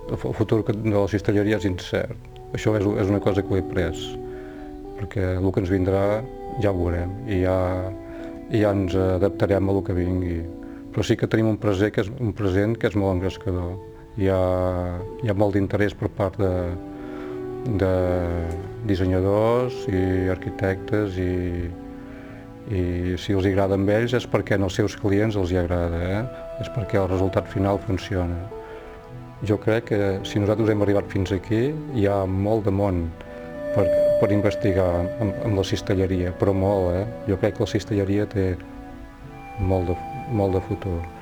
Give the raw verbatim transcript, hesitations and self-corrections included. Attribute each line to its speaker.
Speaker 1: el futur de la cistelleria és incert. Això és, és una cosa que ho he pres, perquè el que ens vindrà ja ho veurem i ja, i ja ens adaptarem a el que vingui. Però sí que tenim un present que és, un present que és molt engrescador. Hi ha, hi ha molt d'interès per part de, de dissenyadors i arquitectes i, i si els agrada a ells és perquè als seus clients els hi agrada, eh? És perquè el resultat final funciona. Jo crec que si nosaltres hem arribat fins aquí hi ha molt de món per, per investigar amb, amb la cistelleria, però molt, eh? Jo crec que la cistelleria té molt de, molt de futur.